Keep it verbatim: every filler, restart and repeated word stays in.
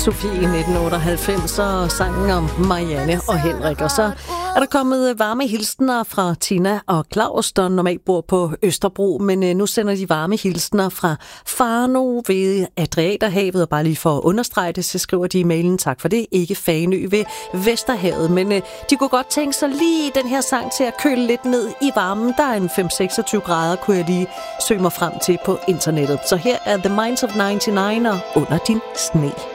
Sofie i nitten otteoghalvfems og sangen om Marianne og Henrik. Og så er der kommet varme hilsner fra Tina og Claus, der normalt bor på Østerbro, men nu sender de varme hilsner fra Farno ved Adriaterhavet. Og bare lige for at understrege det, så skriver de i mailen, tak for det, ikke Fanø ved Vesterhavet. Men de kunne godt tænke sig lige den her sang til at køle lidt ned i varmen. Der er en fem til seksogtyve grader, kunne jeg lige søge mig frem til på internettet. Så her er The Minds of nioghalvfems og Under din sne.